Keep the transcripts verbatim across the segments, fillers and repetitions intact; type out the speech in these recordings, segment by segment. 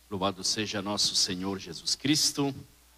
Louvado seja nosso Senhor Jesus Cristo.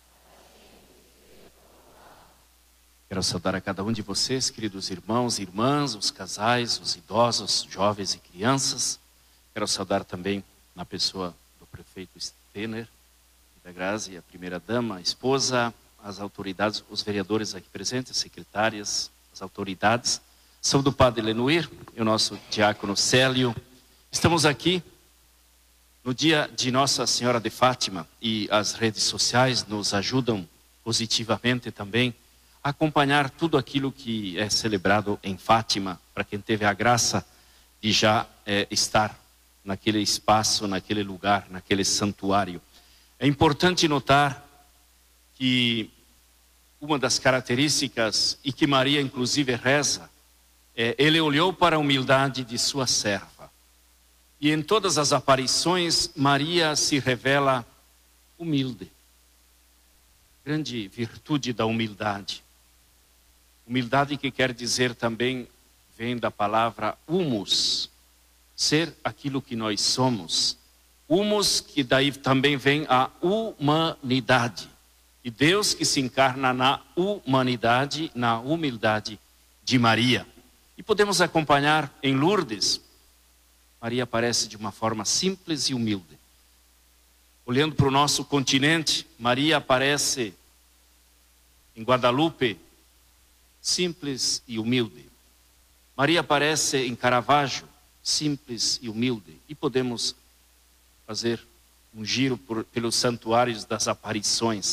Quero saudar a cada um de vocês, queridos irmãos e irmãs, os casais, os idosos, jovens e crianças. Quero saudar também na pessoa do prefeito Stener, da Grazi, a primeira-dama, a esposa, as autoridades, os vereadores aqui presentes, secretárias, as autoridades. Saúde do Padre Lenoir e o nosso diácono Célio. Estamos aqui no dia de Nossa Senhora de Fátima e as redes sociais nos ajudam positivamente também a acompanhar tudo aquilo que é celebrado em Fátima, para quem teve a graça de já é, estar naquele espaço, naquele lugar, naquele santuário. É importante notar que uma das características, e que Maria inclusive reza, é, ele olhou para a humildade de sua serva. E em todas as aparições, Maria se revela humilde. Grande virtude da humildade. Humildade que quer dizer também, vem da palavra humus, ser aquilo que nós somos. Humus, que daí também vem a humanidade. E Deus que se encarna na humanidade, na humildade de Maria. E podemos acompanhar em Lourdes, Maria aparece de uma forma simples e humilde. Olhando para o nosso continente, Maria aparece em Guadalupe, simples e humilde. Maria aparece em Caravaggio, simples e humilde. E podemos fazer um giro por, pelos santuários das aparições.